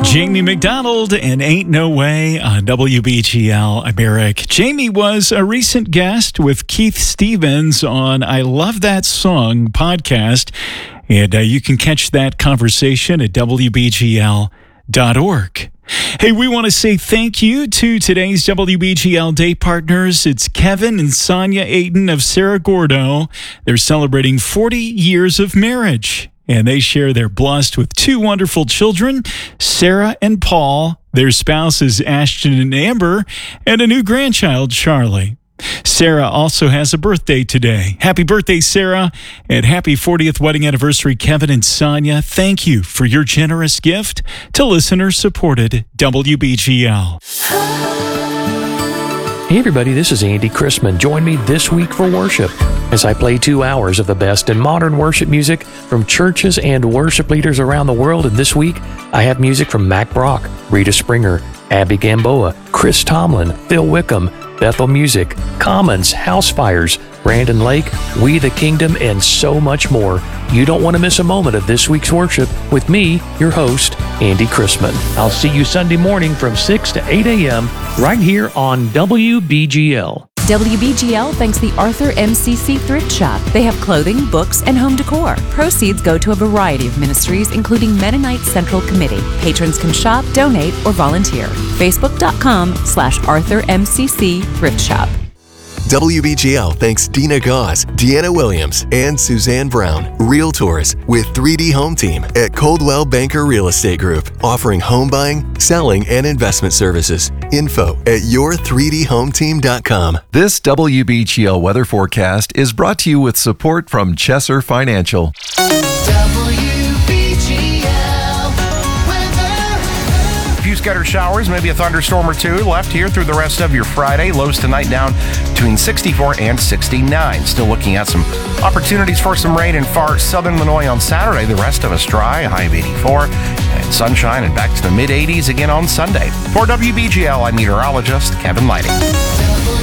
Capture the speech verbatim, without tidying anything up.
Jamie McDonald and Ain't No Way on W B G L. I'm Eric. Jamie was a recent guest with Keith Stevens on I Love That Song podcast, and uh, you can catch that conversation at W B G L dot org. Hey, we want to say thank you to today's W B G L Day partners. It's Kevin and Sonia Ayton of Cerro Gordo. They're celebrating forty years of marriage, and they share they're blessed with two wonderful children, Sarah and Paul, their spouses Ashton and Amber, and a new grandchild, Charlie. Sarah also has a birthday today. Happy birthday, Sarah, and happy fortieth wedding anniversary, Kevin and Sonia. Thank you for your generous gift to listener-supported W B G L. Hey everybody, this is Andy Chrisman. Join me this week for worship as I play two hours of the best in modern worship music from churches and worship leaders around the world. And this week, I have music from Mac Brock, Rita Springer, Abby Gamboa, Chris Tomlin, Phil Wickham, Bethel Music, Commons, House Fires, Brandon Lake, We the Kingdom, and so much more. You don't want to miss a moment of this week's worship with me, your host, Andy Chrisman. I'll see you Sunday morning from six to eight a.m. right here on W B G L. W B G L thanks the Arthur M C C Thrift Shop. They have clothing, books, and home decor. Proceeds go to a variety of ministries, including Mennonite Central Committee. Patrons can shop, donate, or volunteer. Facebook.com slash Arthur MCC Thrift Shop. W B G L thanks Dina Gauze, Deanna Williams, and Suzanne Brown, Realtors with three D Home Team at Coldwell Banker Real Estate Group, offering home buying, selling, and investment services. Info at your three d home team dot com. This W B G L weather forecast is brought to you with support from Chesser Financial. Few scattered showers, maybe a thunderstorm or two left here through the rest of your Friday. Lows tonight down between sixty-four and sixty-nine. Still looking at some opportunities for some rain in far southern Illinois on Saturday. The rest of us dry, a high of eighty-four, and sunshine and back to the mid eighties again on Sunday. For W B G L, I'm meteorologist Kevin Lighting.